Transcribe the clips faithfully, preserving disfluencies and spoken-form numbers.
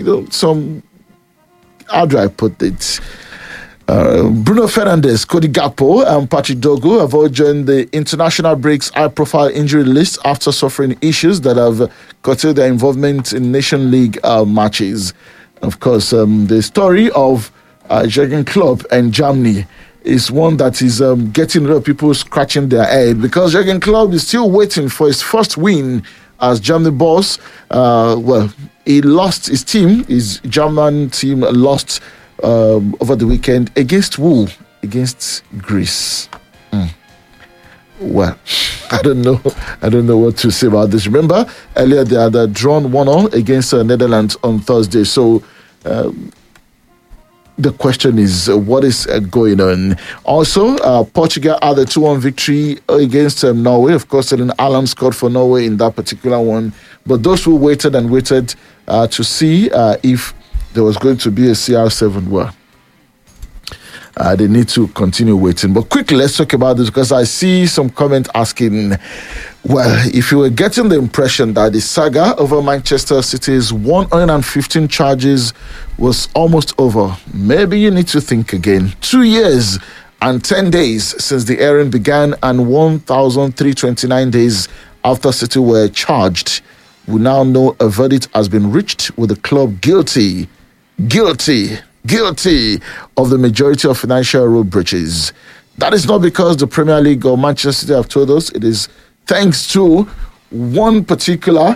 you know, some, how do I put it? Uh, Bruno Fernandes, Cody Gakpo, and Patrick Dogu have all joined the international break's high-profile injury list after suffering issues that have curtailed their involvement in Nation League uh, matches. Of course, um, the story of uh, Jurgen Klopp and Germany is one that is um, getting a lot of people scratching their head, because Jurgen Klopp is still waiting for his first win as Germany boss. Uh, well, he lost his team, his German team lost Um, over the weekend against who? Against Greece. Mm. Well, I don't know. I don't know what to say about this. Remember, earlier they had uh, drawn one all against uh, Netherlands on Thursday. So um, the question is, uh, what is uh, going on? Also, uh, Portugal had a two one victory against um, Norway. Of course, Erling Haaland scored for Norway in that particular one. But those who waited and waited uh, to see uh, if there was going to be a C R seven, well, uh, they need to continue waiting. But quickly, let's talk about this, because I see some comment asking, well, if you were getting the impression that the saga over Manchester City's one hundred fifteen charges was almost over, maybe you need to think again. Two years and ten days since the airing began, and one thousand three hundred twenty-nine days after City were charged, we now know a verdict has been reached with the club guilty Guilty, guilty of the majority of financial rule breaches. That is not because the Premier League or Manchester City have told us. It is thanks to one particular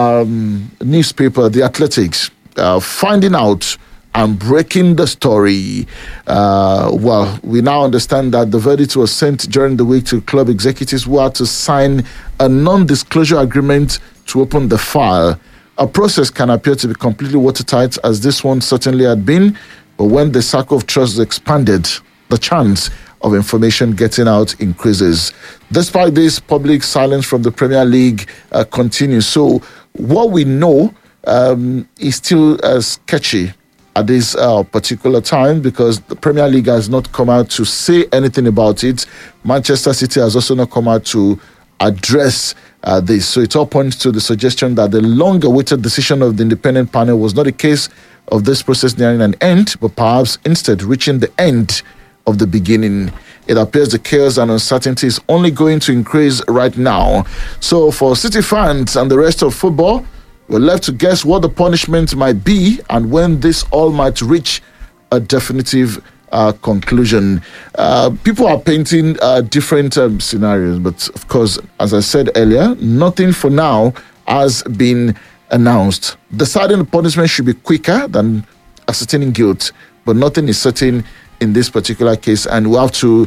um, newspaper, The Athletics, uh, finding out and breaking the story. Uh, well, we now understand that the verdict was sent during the week to club executives who had to sign a non-disclosure agreement to open the file. A process can appear to be completely watertight, as this one certainly had been, but when the circle of trust is expanded, the chance of information getting out increases. Despite this, public silence from the Premier League uh, continues. So what we know um, is still uh, sketchy at this uh, particular time, because the Premier League has not come out to say anything about it. Manchester City has also not come out to address uh, this. So it all points to the suggestion that the long-awaited decision of the independent panel was not a case of this process nearing an end, but perhaps instead reaching the end of the beginning. It appears the chaos and uncertainty is only going to increase right now. So for City fans and the rest of football, we're left to guess what the punishment might be and when this all might reach a definitive Uh, conclusion. Uh, people are painting uh, different um, scenarios, but of course, as I said earlier, nothing for now has been announced. Deciding the punishment should be quicker than ascertaining guilt, but nothing is certain in this particular case, and we have to